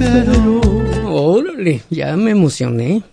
Órale, ya me emocioné.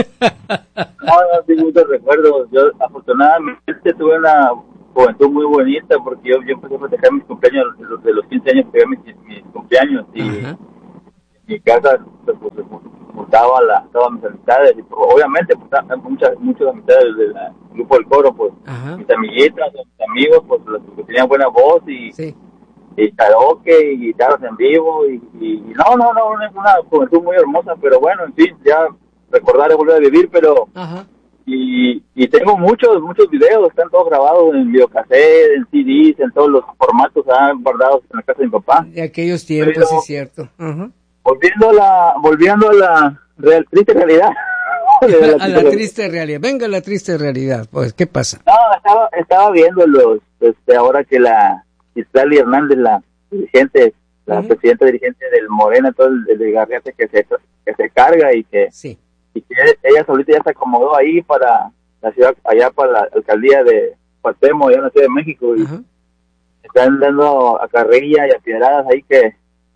Tengo muchos recuerdos. Yo afortunadamente tuve una juventud muy bonita porque yo empecé a festejar mis cumpleaños de los 15 años, que mis cumpleaños, y en mi casa pues, juntaba todas mis amistades, y pues, obviamente pues, muchas amistades del grupo del coro, pues mis amiguitas, mis amigos, pues los que tenían buena voz y karaoke y guitarras en vivo y no, es una juventud muy hermosa, pero bueno, en fin, ya recordar es volver a vivir, pero y tengo muchos videos, están todos grabados en videocassette, en CDs, en todos los formatos guardados en la casa de mi papá. De aquellos tiempos, pero, sí es cierto. Volviendo a la triste realidad. A la triste realidad. Venga la triste realidad, pues, ¿qué pasa? No, estaba viendo ahora que la Citlali Hernández, la dirigente, la presidenta dirigente del Morena, todo el garriate que se carga y que ella solita ya se acomodó ahí para la ciudad, allá para la alcaldía de Cuauhtémoc, allá en la Ciudad de México, y están dando a carrilla y a piedradas ahí que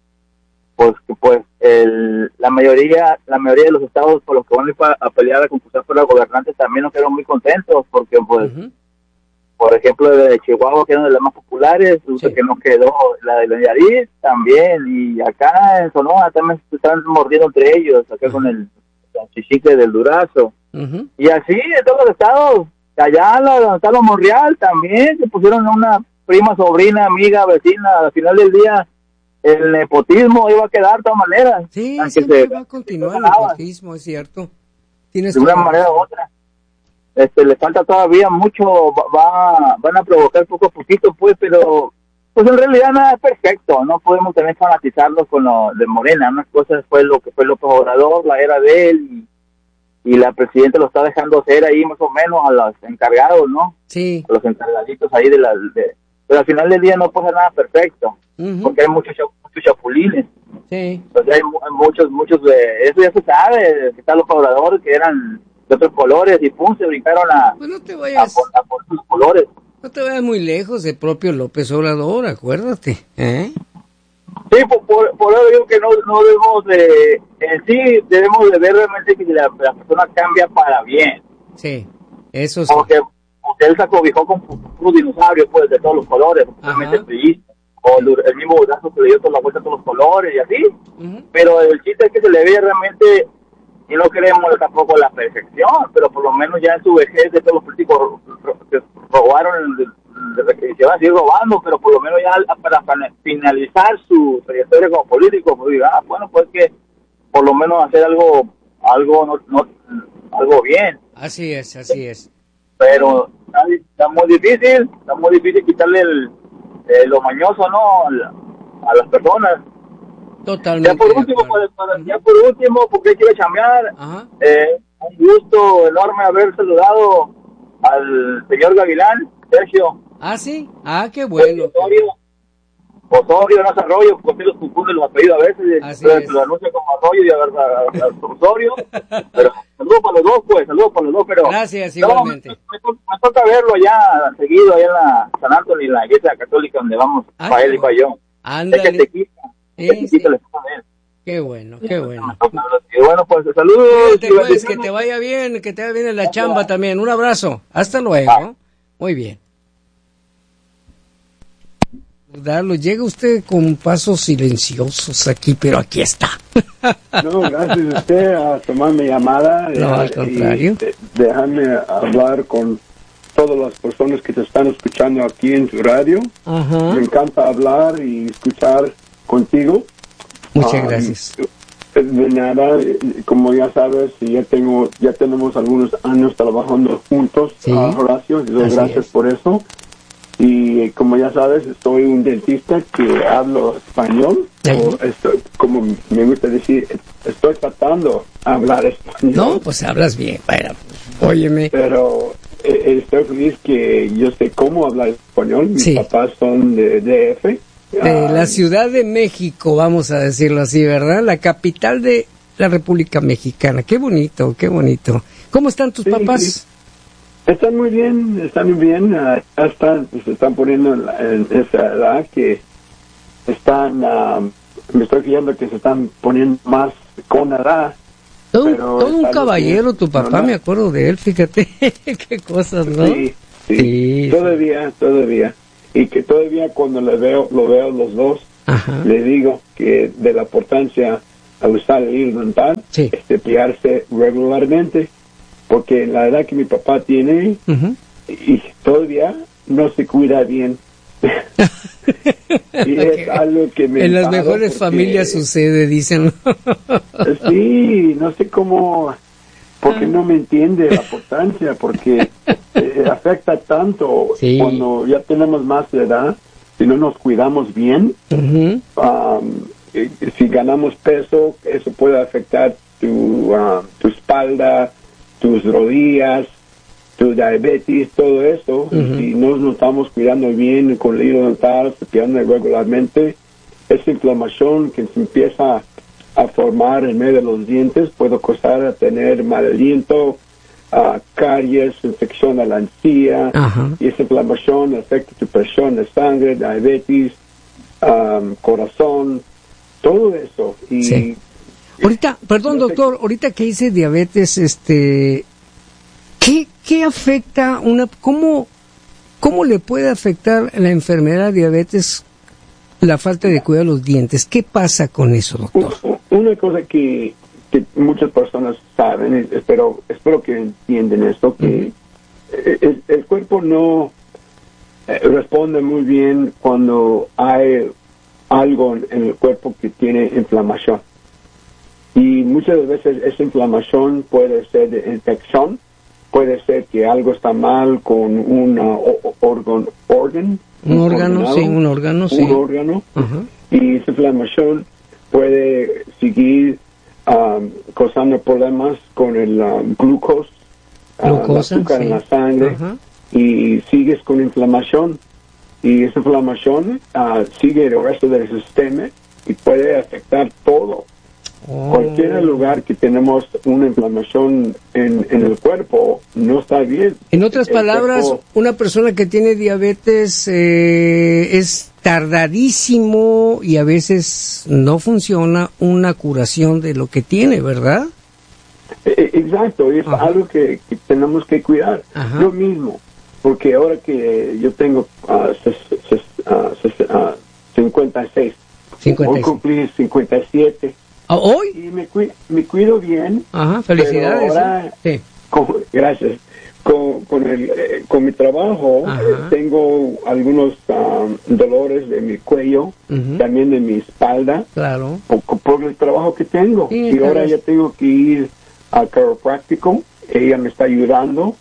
la mayoría de los estados por los que van a ir a pelear a concursar por los gobernantes también no quedaron muy contentos, porque por ejemplo de Chihuahua, que es una de las más populares, que no quedó la de Nayarit también, y acá en Sonora también se están mordiendo entre ellos, acá con el chichicle del Durazo, y así en todos los estados, allá donde está Monreal también se pusieron una prima, sobrina, amiga, vecina. Al final del día el nepotismo iba a quedar de todas maneras. Sí, siempre va a continuar el nepotismo, es cierto. De una manera u otra. Le falta todavía mucho, van a provocar poco a poquito, pues, pero pues en realidad nada es perfecto, no podemos también fanatizarnos con lo de Morena. Unas cosas fue lo que fue López Obrador, la era de él, y la presidenta lo está dejando hacer ahí más o menos a los encargados, ¿no? Sí. A los encargaditos ahí pero al final del día no pasa nada perfecto, porque hay muchos chapulines. Sí. Entonces hay muchos eso ya se sabe, que está López Obrador, que eran de otros colores, y se brincaron pues no te vayas a por sus colores. No te vayas muy lejos del propio López Obrador, acuérdate, Sí, por eso digo que no debemos debemos de ver realmente que la persona cambia para bien. Sí, eso sí. Porque él se acobijó con un dinosaurio, pues, de todos los colores, o el mismo brazo que le dio toda la vuelta a todos los colores y así, pero el chiste es que se le ve realmente, y no queremos tampoco la perfección, pero por lo menos ya en su vejez de todos los políticos que robaron, se van a seguir robando, pero por lo menos ya para finalizar su trayectoria como político, pues diga, bueno, pues que por lo menos hacer algo bien. Así es. Pero está muy difícil quitarle lo mañoso, ¿no? A las personas. Totalmente. Ya por último, porque hay que ir a chambear. Un gusto enorme haber saludado al señor Gavilán, Sergio. Ah, sí. Ah, qué bueno. Osorio, no es Arroyo, porque los confunden los apellidos a veces, lo anuncian como Arroyo y a Osorio. Pero saludos para los dos, pero... Gracias, igualmente. Me toca verlo ya seguido, allá en la San Antonio, en la iglesia católica, donde vamos, para él y para yo. Ándale. Qué bueno. Y bueno, pues saludos. Pues, que te vaya bien en la chamba también. Un abrazo. Hasta luego. Muy bien. Llega usted con pasos silenciosos aquí, pero aquí está. No, gracias a usted a tomar mi llamada. No, al contrario. Déjame hablar con todas las personas que te están escuchando aquí en tu radio. Me encanta hablar y escuchar contigo. Muchas gracias. De nada, como ya sabes, ya tenemos algunos años trabajando juntos, Horacio, y doy gracias por eso. Y como ya sabes, soy un dentista que hablo español, como me gusta decir, estoy tratando de hablar español. No, pues hablas bien, bueno, óyeme. Pero estoy feliz que yo sé cómo hablar español, mis papás son de DF. De la Ciudad de México, vamos a decirlo así, ¿verdad? La capital de la República Mexicana. Qué bonito. ¿Cómo están tus papás? Están muy bien. Se están poniendo en esa edad que están me estoy fijando que se están poniendo más con edad. Todo un caballero, tu papá, me acuerdo de él, fíjate, qué cosas, ¿no? Sí, todavía. Y que todavía cuando lo veo los dos, le digo que de la importancia a usar el hilo dental, cepillarse regularmente, porque la edad que mi papá tiene, y todavía no se cuida bien. Y es algo que me en las mejores familias sucede, dicen. Sí, no sé cómo, porque no me entiende la importancia, porque afecta tanto cuando ya tenemos más edad, si no nos cuidamos bien, si ganamos peso, eso puede afectar tu espalda, tus rodillas, tu diabetes, todo eso. Si no nos estamos cuidando bien con el hilo dental, cepillando regularmente, esa inflamación que se empieza a formar en medio de los dientes puede causar a tener mal aliento, caries, infección a la encía, y esa inflamación afecta tu presión de sangre, diabetes, corazón, todo eso. Y ahorita, perdón, doctor, ahorita que dice diabetes, ¿qué afecta cómo le puede afectar la enfermedad de diabetes la falta de cuidado de los dientes? ¿Qué pasa con eso, doctor? Una cosa que muchas personas saben, espero que entienden esto, que el cuerpo no responde muy bien cuando hay algo en el cuerpo que tiene inflamación. Y muchas veces esa inflamación puede ser de infección, puede ser que algo está mal con un órgano, y esa inflamación puede seguir causando problemas con el glucosa, el azúcar en la sangre, y sigues con inflamación, y esa inflamación sigue el resto del sistema y puede afectar todo. Cualquier lugar que tenemos una inflamación en el cuerpo no está bien. En otras palabras, una persona que tiene diabetes es tardadísimo y a veces no funciona una curación de lo que tiene, ¿verdad? Exacto, es algo que tenemos que cuidar. Yo mismo, porque ahora que yo tengo 56, hoy cumplí 57. ¿Hoy? Y me cuido bien. Felicidades. Pero ahora, gracias. Con mi trabajo tengo algunos dolores de mi cuello, también de mi espalda, por el trabajo que tengo. Y ahora ya tengo que ir a chiropráctico. Ella me está ayudando,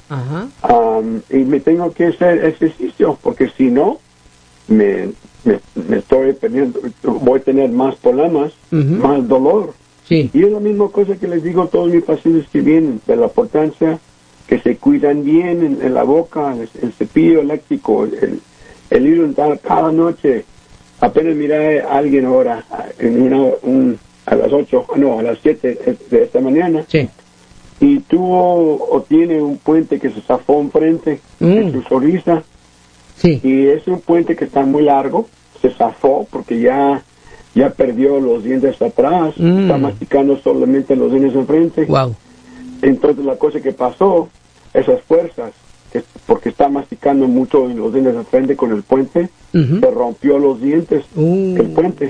y me tengo que hacer ejercicio, porque si no, me estoy perdiendo, voy a tener más problemas, más dolor. Y es la misma cosa que les digo a todos mis pacientes que vienen, de la importancia que se cuidan bien en la boca, el cepillo eléctrico, el hilo dental cada noche. Apenas miré a alguien ahora, a las 7 de esta mañana, y tuvo o tiene un puente que se zafó enfrente en su sonrisa. Y es un puente que está muy largo, se zafó porque ya perdió los dientes atrás, está masticando solamente los dientes enfrente. Entonces la cosa que pasó, esas fuerzas, porque está masticando mucho en los dientes enfrente con el puente, se rompió los dientes, el puente.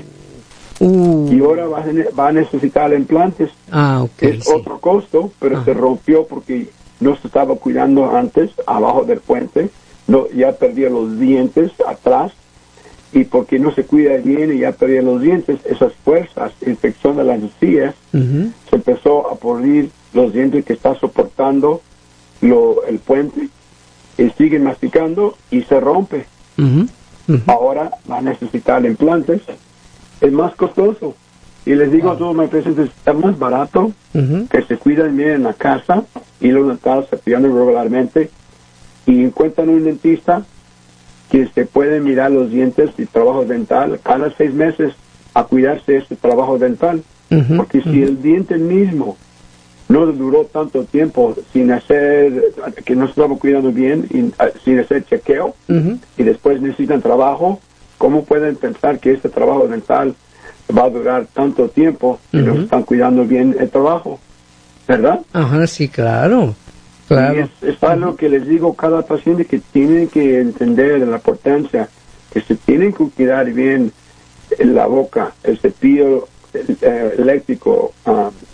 Y ahora va a necesitar implantes. Es otro costo, pero se rompió porque no se estaba cuidando antes, abajo del puente. No, ya perdió los dientes atrás, y porque no se cuida bien y ya perdió los dientes, esas fuerzas, infección de las encías, se empezó a podrir los dientes que está soportando el puente, y sigue masticando y se rompe. Ahora va a necesitar implantes, es más costoso. Y les digo a todos mis pacientes, está más barato que se cuidan bien en la casa y los dentales cepillando regularmente, y encuentran un dentista que se puede mirar los dientes y trabajo dental cada 6 meses a cuidarse de este trabajo dental. Porque si el diente mismo no duró tanto tiempo sin hacer, que no se estaba cuidando bien, sin hacer chequeo, y después necesitan trabajo, ¿cómo pueden pensar que este trabajo dental va a durar tanto tiempo si nos están cuidando bien el trabajo, ¿verdad? Ajá, sí, claro. Claro. Y es algo que les digo a cada paciente, que tienen que entender la importancia, que se tienen que cuidar bien la boca, el cepillo eléctrico,